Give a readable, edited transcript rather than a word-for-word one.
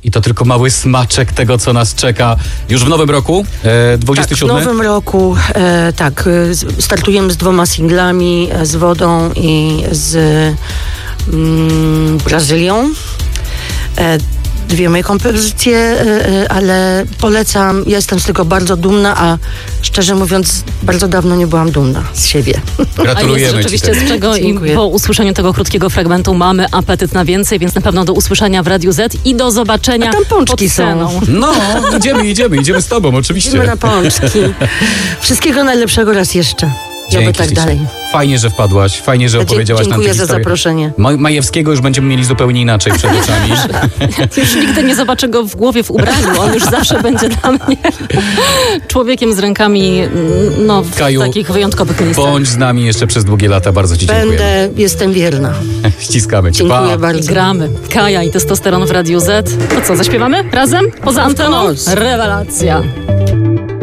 I to tylko mały smaczek tego, co nas czeka już w nowym roku, 27? Tak, w nowym roku, startujemy z 2 singlami, z Wodą i z Brazylią. 2 moje kompozycje, ale polecam. Ja jestem z tego bardzo dumna, a szczerze mówiąc, bardzo dawno nie byłam dumna z siebie. Gratulujemy. A jest rzeczywiście z czego i po usłyszeniu tego krótkiego fragmentu mamy apetyt na więcej, więc na pewno do usłyszenia w Radiu Z i do zobaczenia a tam pączki pod sceną. są. No, idziemy z tobą, oczywiście. Idziemy na pączki. Wszystkiego najlepszego raz jeszcze. Dzięki, Oby tak ślicznie. dalej. Fajnie, że wpadłaś, fajnie, że opowiedziałaś nam tę Dziękuję za historię. zaproszenie. Majewskiego już będziemy mieli zupełnie inaczej przed oczami. Już nigdy nie zobaczę go w głowie w ubraniu. On już zawsze będzie dla mnie człowiekiem z rękami w Kaju, takich wyjątkowych miejscach. Bądź z nami jeszcze przez długie lata. Bardzo ci dziękuję. Jestem wierna. Ściskamy cię. Dziękuję Pa. bardzo. Gramy. Kaja i Testosteron w Radiu Z. To co, zaśpiewamy razem? Poza anteną? course. Rewelacja.